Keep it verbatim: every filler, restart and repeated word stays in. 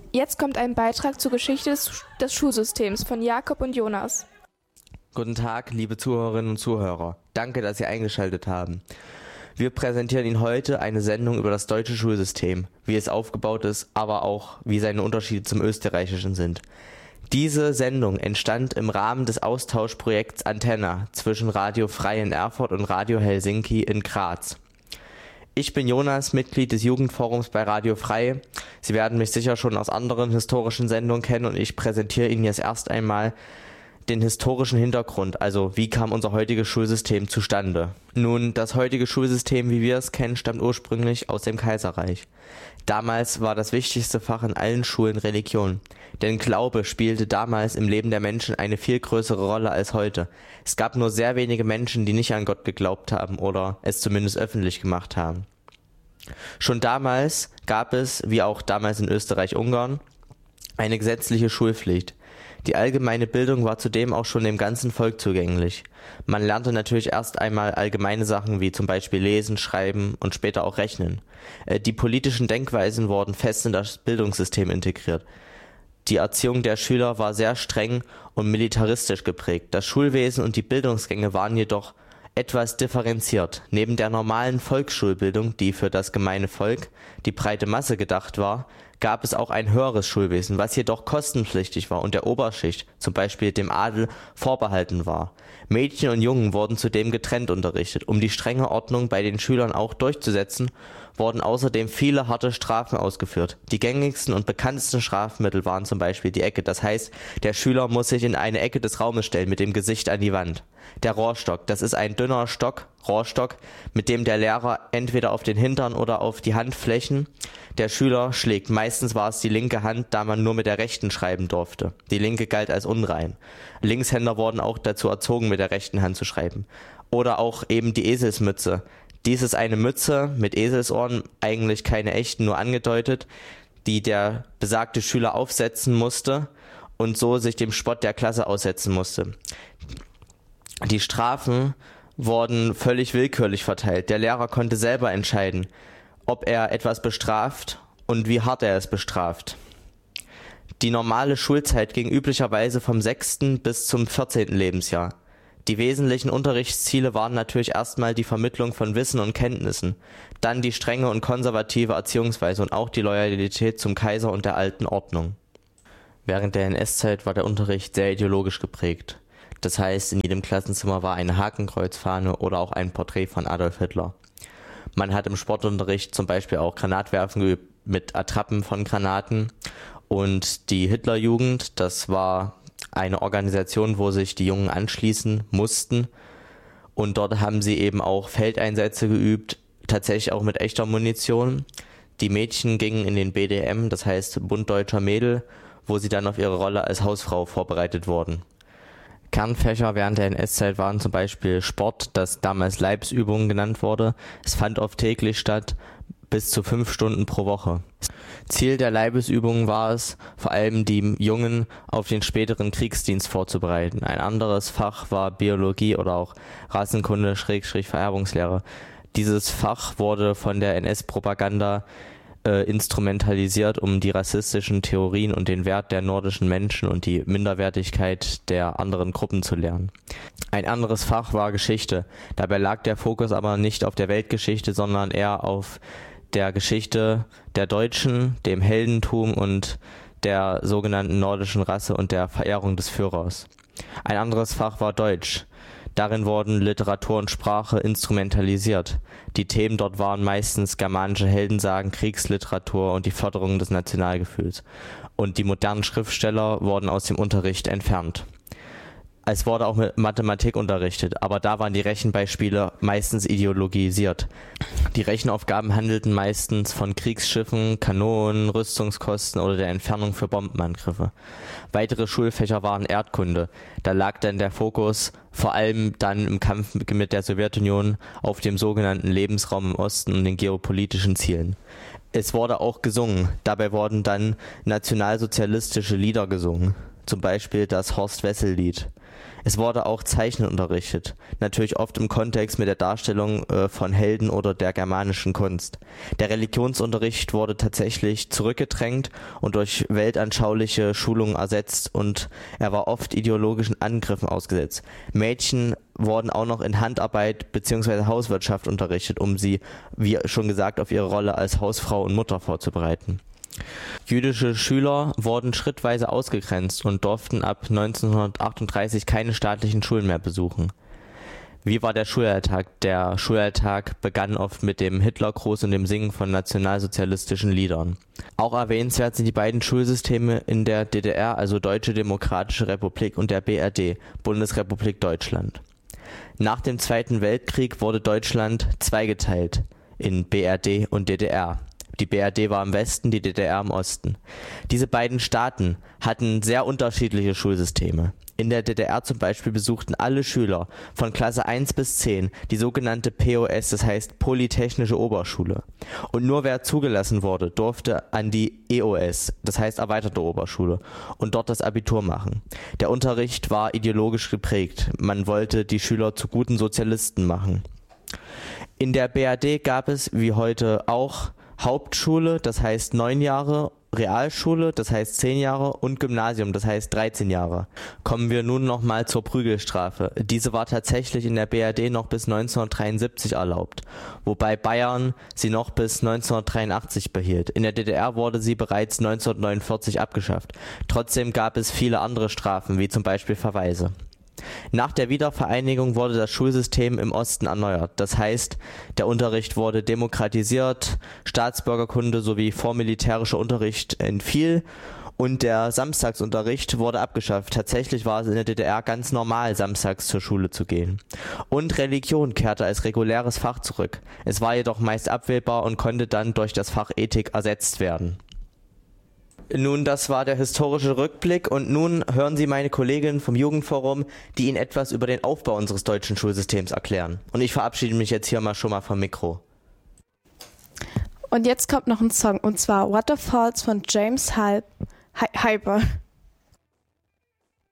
Jetzt kommt ein Beitrag zur Geschichte des, des Schulsystems von Jakob und Jonas. Guten Tag, liebe Zuhörerinnen und Zuhörer. Danke, dass Sie eingeschaltet haben. Wir präsentieren Ihnen heute eine Sendung über das deutsche Schulsystem, wie es aufgebaut ist, aber auch wie seine Unterschiede zum österreichischen sind. Diese Sendung entstand im Rahmen des Austauschprojekts Antenna zwischen Radio Frei in Erfurt und Radio Helsinki in Graz. Ich bin Jonas, Mitglied des Jugendforums bei Radio Frei. Sie werden mich sicher schon aus anderen historischen Sendungen kennen und ich präsentiere Ihnen jetzt erst einmal den historischen Hintergrund, also wie kam unser heutiges Schulsystem zustande. Nun, das heutige Schulsystem, wie wir es kennen, stammt ursprünglich aus dem Kaiserreich. Damals war das wichtigste Fach in allen Schulen Religion, denn Glaube spielte damals im Leben der Menschen eine viel größere Rolle als heute. Es gab nur sehr wenige Menschen, die nicht an Gott geglaubt haben oder es zumindest öffentlich gemacht haben. Schon damals gab es, wie auch damals in Österreich-Ungarn, eine gesetzliche Schulpflicht. Die allgemeine Bildung war zudem auch schon dem ganzen Volk zugänglich. Man lernte natürlich erst einmal allgemeine Sachen wie zum Beispiel Lesen, Schreiben und später auch Rechnen. Die politischen Denkweisen wurden fest in das Bildungssystem integriert. Die Erziehung der Schüler war sehr streng und militaristisch geprägt. Das Schulwesen und die Bildungsgänge waren jedoch etwas differenziert. Neben der normalen Volksschulbildung, die für das gemeine Volk, die breite Masse gedacht war, gab es auch ein höheres Schulwesen, was jedoch kostenpflichtig war und der Oberschicht, zum Beispiel dem Adel, vorbehalten war. Mädchen und Jungen wurden zudem getrennt unterrichtet. Um die strenge Ordnung bei den Schülern auch durchzusetzen, wurden außerdem viele harte Strafen ausgeführt. Die gängigsten und bekanntesten Strafmittel waren zum Beispiel die Ecke. Das heißt, der Schüler muss sich in eine Ecke des Raumes stellen mit dem Gesicht an die Wand. Der Rohrstock, das ist ein dünner Stock, Rohrstock, mit dem der Lehrer entweder auf den Hintern oder auf die Handflächen der Schüler schlägt. Meistens war es die linke Hand, da man nur mit der rechten schreiben durfte. Die linke galt als unrein. Linkshänder wurden auch dazu erzogen, mit der rechten Hand zu schreiben. Oder auch eben die Eselsmütze. Dies ist eine Mütze mit Eselsohren, eigentlich keine echten, nur angedeutet, die der besagte Schüler aufsetzen musste und so sich dem Spott der Klasse aussetzen musste. Die Strafen wurden völlig willkürlich verteilt. Der Lehrer konnte selber entscheiden, ob er etwas bestraft und wie hart er es bestraft. Die normale Schulzeit ging üblicherweise vom sechsten bis zum vierzehnten Lebensjahr. Die wesentlichen Unterrichtsziele waren natürlich erstmal die Vermittlung von Wissen und Kenntnissen, dann die strenge und konservative Erziehungsweise und auch die Loyalität zum Kaiser und der alten Ordnung. Während der N S-Zeit war der Unterricht sehr ideologisch geprägt. Das heißt, in jedem Klassenzimmer war eine Hakenkreuzfahne oder auch ein Porträt von Adolf Hitler. Man hat im Sportunterricht zum Beispiel auch Granatwerfen geübt mit Attrappen von Granaten. Und die Hitlerjugend, das war eine Organisation, wo sich die Jungen anschließen mussten. Und dort haben sie eben auch Feldeinsätze geübt, tatsächlich auch mit echter Munition. Die Mädchen gingen in den B D M, das heißt Bund Deutscher Mädel, wo sie dann auf ihre Rolle als Hausfrau vorbereitet wurden. Kernfächer während der N S-Zeit waren zum Beispiel Sport, das damals Leibesübungen genannt wurde. Es fand oft täglich statt, bis zu fünf Stunden pro Woche. Ziel der Leibesübungen war es, vor allem die Jungen auf den späteren Kriegsdienst vorzubereiten. Ein anderes Fach war Biologie oder auch Rassenkunde, Schrägstrich Vererbungslehre. Dieses Fach wurde von der N S-Propaganda äh, instrumentalisiert, um die rassistischen Theorien und den Wert der nordischen Menschen und die Minderwertigkeit der anderen Gruppen zu lernen. Ein anderes Fach war Geschichte. Dabei lag der Fokus aber nicht auf der Weltgeschichte, sondern eher auf der Geschichte der Deutschen, dem Heldentum und der sogenannten nordischen Rasse und der Verehrung des Führers. Ein anderes Fach war Deutsch. Darin wurden Literatur und Sprache instrumentalisiert. Die Themen dort waren meistens germanische Heldensagen, Kriegsliteratur und die Förderung des Nationalgefühls. Und die modernen Schriftsteller wurden aus dem Unterricht entfernt. Es wurde auch mit Mathematik unterrichtet, aber da waren die Rechenbeispiele meistens ideologisiert. Die Rechenaufgaben handelten meistens von Kriegsschiffen, Kanonen, Rüstungskosten oder der Entfernung für Bombenangriffe. Weitere Schulfächer waren Erdkunde. Da lag dann der Fokus vor allem dann im Kampf mit der Sowjetunion auf dem sogenannten Lebensraum im Osten und den geopolitischen Zielen. Es wurde auch gesungen. Dabei wurden dann nationalsozialistische Lieder gesungen. zum Beispiel das Horst-Wessel-Lied. Es wurde auch Zeichnen unterrichtet, natürlich oft im Kontext mit der Darstellung äh, von Helden oder der germanischen Kunst. Der Religionsunterricht wurde tatsächlich zurückgedrängt und durch weltanschauliche Schulungen ersetzt und er war oft ideologischen Angriffen ausgesetzt. Mädchen wurden auch noch in Handarbeit bzw. Hauswirtschaft unterrichtet, um sie, wie schon gesagt, auf ihre Rolle als Hausfrau und Mutter vorzubereiten. Jüdische Schüler wurden schrittweise ausgegrenzt und durften ab neunzehnhundertachtunddreißig keine staatlichen Schulen mehr besuchen. Wie war der Schulalltag? Der Schulalltag begann oft mit dem Hitlergruß und dem Singen von nationalsozialistischen Liedern. Auch erwähnenswert sind die beiden Schulsysteme in der D D R, also Deutsche Demokratische Republik, und der B R D, Bundesrepublik Deutschland. Nach dem Zweiten Weltkrieg wurde Deutschland zweigeteilt in B R D und D D R. Die B R D war im Westen, die D D R im Osten. Diese beiden Staaten hatten sehr unterschiedliche Schulsysteme. In der D D R zum Beispiel besuchten alle Schüler von Klasse eins bis zehn die sogenannte P O S, das heißt Polytechnische Oberschule. Und nur wer zugelassen wurde, durfte an die E O S, das heißt Erweiterte Oberschule, und dort das Abitur machen. Der Unterricht war ideologisch geprägt. Man wollte die Schüler zu guten Sozialisten machen. In der B R D gab es, wie heute auch, Hauptschule, das heißt neun Jahre, Realschule, das heißt zehn Jahre und Gymnasium, das heißt dreizehn Jahre. Kommen wir nun nochmal zur Prügelstrafe. Diese war tatsächlich in der B R D noch bis neunzehnhundertdreiundsiebzig erlaubt, wobei Bayern sie noch bis neunzehnhundertdreiundachtzig behielt. In der D D R wurde sie bereits neunzehnhundertneunundvierzig abgeschafft. Trotzdem gab es viele andere Strafen, wie zum Beispiel Verweise. Nach der Wiedervereinigung wurde das Schulsystem im Osten erneuert. Das heißt, der Unterricht wurde demokratisiert, Staatsbürgerkunde sowie vormilitärischer Unterricht entfiel und der Samstagsunterricht wurde abgeschafft. Tatsächlich war es in der D D R ganz normal, samstags zur Schule zu gehen. Und Religion kehrte als reguläres Fach zurück. Es war jedoch meist abwählbar und konnte dann durch das Fach Ethik ersetzt werden. Nun, das war der historische Rückblick und nun hören Sie meine Kollegin vom Jugendforum, die Ihnen etwas über den Aufbau unseres deutschen Schulsystems erklären. Und ich verabschiede mich jetzt hier mal schon mal vom Mikro. Und jetzt kommt noch ein Song, und zwar Waterfalls von James Hype. Hyper.